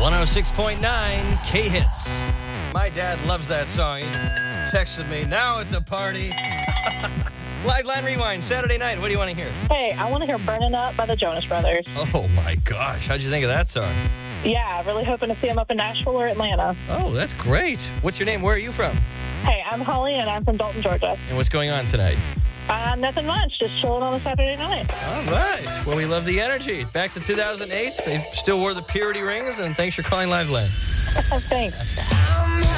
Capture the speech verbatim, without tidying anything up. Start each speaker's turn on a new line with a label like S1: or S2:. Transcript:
S1: one oh six point nine K-Hits. My dad loves that song. He texted me, now it's a party. Live Line Rewind, Saturday night. What do you want to hear?
S2: Hey, I want to hear Burning Up by the Jonas Brothers.
S1: Oh, my gosh. How'd you think of that song?
S2: Yeah, really hoping to see them up in Nashville or Atlanta.
S1: Oh, that's great. What's your name? Where are you from?
S2: Hey, I'm Holly, and I'm from Dalton, Georgia.
S1: And what's going on tonight?
S2: Uh, nothing much, just chilling on a Saturday night.
S1: All right. Well, we love the energy. Back to two thousand eight. They still wore the purity rings, and thanks for calling Live Line.
S2: Thanks.